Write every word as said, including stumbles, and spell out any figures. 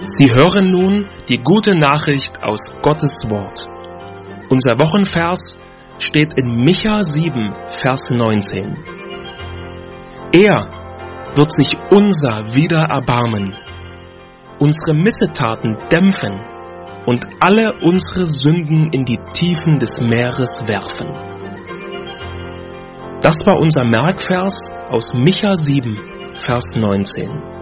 Sie hören nun die gute Nachricht aus Gottes Wort. Unser Wochenvers steht in Micha sieben, Vers neunzehn. Er wird sich unser wieder erbarmen, unsere Missetaten dämpfen und alle unsere Sünden in die Tiefen des Meeres werfen. Das war unser Merkvers aus Micha sieben, Vers neunzehn.